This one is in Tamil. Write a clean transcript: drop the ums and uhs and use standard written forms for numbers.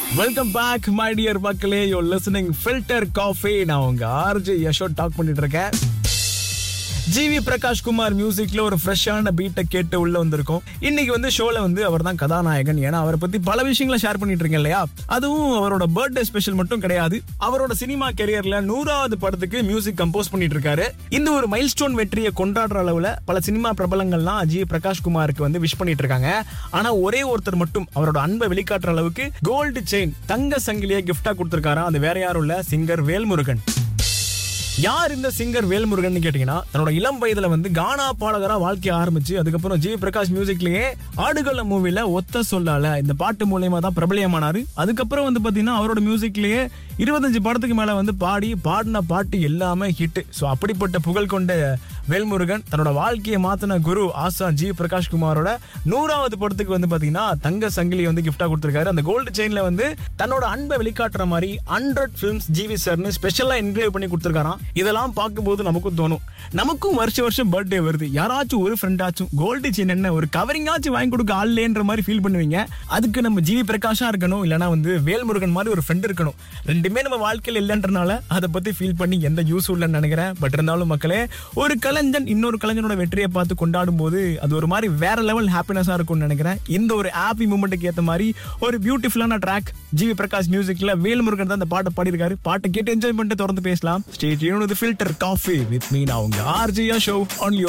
வெல்கம் பேக் மை டியர் மக்களே. You listening filter coffee. நான் உங்க ஆர்ஜே யஷோ டாக் பண்ணிட்டு இருக்கேன். ஜிவி பிரகாஷ் குமார் மியூசிக்ல ஒரு ஃப்ரெஷ்ஷான பீட்டை கேட்டு உள்ள வந்திருக்கோம். இன்னைக்கு வந்து ஷோல வந்து அவர் தான் கதாநாயகன். ஏன்னா அவரை பத்தி பல விஷயங்களை ஷேர் பண்ணிட்டு இருக்கேன் இல்லையா. அதுவும் அவரோட பர்த்டே ஸ்பெஷல் மட்டும் கிடையாது, அவரோட சினிமா கெரியர்ல 100வது படத்துக்கு மியூசிக் கம்போஸ் பண்ணிட்டு இருக்காரு. இந்த ஒரு மைல்ஸ்டோன் வெற்றியை கொண்டாடுற அளவுல பல சினிமா பிரபலங்கள்லாம் ஜிவி பிரகாஷ் குமாருக்கு வந்து விஷ் பண்ணிட்டு இருக்காங்க. ஆனா ஒரே ஒருத்தர் மட்டும் அவரோட அன்பை வெளிக்காட்டுற அளவுக்கு கோல்டு செயின், தங்க சங்கிலியை கிஃப்டா கொடுத்திருக்காராம். அது வேற யாரும் இல்ல, சிங்கர் வேல்முருகன். யார் இந்த சிங்கர் வேல்முருகன் கேட்டீங்கன்னா, தன்னோட இளம் வயதுல வந்து கானா பாடகரா வாழ்க்கைய ஆரம்பிச்சு அதுக்கப்புறம் ஜிவி பிரகாஷ் மியூசிக்லயே ஆடுகள மூவில ஒத்த சொல்லால இந்த பாட்டு மூலமா தான் பிரபலியமானாரு. அதுக்கப்புறம் வந்து பாத்தீங்கன்னா அவரோட மியூசிக்லயே 25 படத்துக்கு மேல வந்து பாடின பாட்டு எல்லாமே ஹிட். சோ அப்படிப்பட்ட புகழ் கொண்ட வேல்முருகன் தன்னோட வாழ்க்கையை மாத்தின குரு ஆசா ஜிவி பிரகாஷ் குமாரோட 100வது படத்துக்கு வந்து பாத்தீங்கன்னா தங்க சங்கிலி வந்து கிஃப்டா கொடுத்திருக்காரு. அந்த கோல்டு செயின்ல வந்து தன்னோட அன்பை வெளிக்காட்டுற மாதிரி 100 ஃபிலிம்ஸ் ஜிவி சார்னு ஸ்பெஷலா என்கிரேவ் பண்ணி கொடுத்திருக்காராம். இதெல்லாம் பார்க்கும்போது நமக்கும் தோணும், நமக்கும் வருஷம் பர்த்டே வருது, யாராச்சும் ஒரு ஃப்ரெண்டாச்சும் கோல்டு செயின் என்ன ஒரு கவரிங்காச்சும் வாங்கி கொடுக்க ஆள்லேன்ற மாதிரி ஃபீல் பண்ணுவீங்க. அதுக்கு நம்ம ஜிவி பிரகாஷா இருக்கணும், இல்லைன்னா வந்து வேல்முருகன் மாதிரி ஒரு ஃப்ரெண்ட் இருக்கணும். ரெண்டுமே நம்ம வாழ்க்கையில் இல்லைன்றனால அதை பத்தி ஃபீல் பண்ணி எந்த யூஸ் இல்லைன்னு நினைக்கிறேன். பட் இருந்தாலும் மக்களே, ஒரு கலைஞன் இன்னொரு கலைஞனோட வெற்றியை பார்த்து கொண்டாடும் போது அது ஒரு மாதிரி வேற லெவல் ஹாப்பினஸா இருக்கும்னு நினைக்கிறேன். இந்த ஒரு ஹாப்பி மூமெண்ட்டுக்கு ஏற்ற மாதிரி ஒரு பியூட்டிஃபுல்லான ட்ராக் ஜிவி பிரகாஷ் மியூசிக்ல வேல்முருகன் தான் அந்த பாட்டை பாடியிருக்காரு. பாட்டை கேட்டு என்ஜாய் பண்ணிட்டு தொடர்ந்து பேசலாம். Stay tune with filter coffee with me. நான் உங்க ஆர்ஜே ஷோ ஆன்